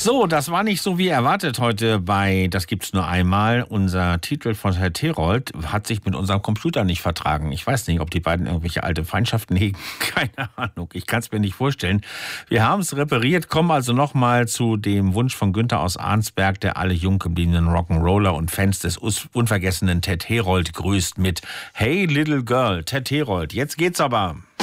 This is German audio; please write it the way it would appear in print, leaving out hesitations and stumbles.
So, das war nicht so wie erwartet heute bei Das gibt's nur einmal. Unser Titel von Herr Terold hat sich mit unserem Computer nicht vertragen. Ich weiß nicht, ob die beiden irgendwelche alte Feindschaften hegen. Keine Ahnung, ich kann es mir nicht vorstellen. Wir haben es repariert, kommen also nochmal zu dem Wunsch von Günther aus Arnsberg, der alle jung gebliebenen Rock'n'Roller und Fans des unvergessenen Ted Herold grüßt mit Hey Little Girl, Ted Herold. Jetzt geht's aber.